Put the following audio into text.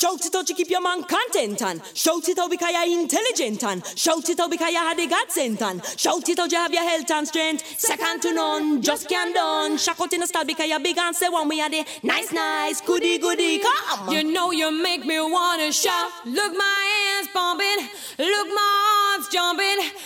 Shout it out to keep your man content and shout it out because you're intelligent and shout it out because you had the God sent and shout it out you have your health and strength. Second to none, just can't done. Shock out in the style because you're big and say one we are the nice, goody, come. You know you make me wanna shout. Look my hands pumping, look my arms jumping.